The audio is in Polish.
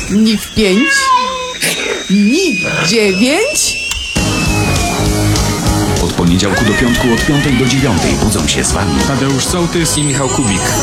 Ni w 5, ni w 9. Od poniedziałku do piątku od 5 do 9 budzą się z wami Tadeusz Sołtys i Michał Kubik.